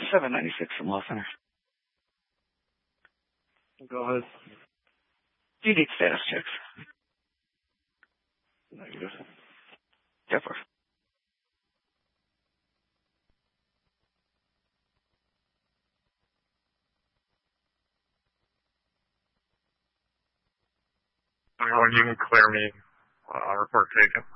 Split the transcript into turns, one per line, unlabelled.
796 from Law Center.
Go ahead.
Do you need status checks?
Negative.
Go for it.
You can clear me. Report taken.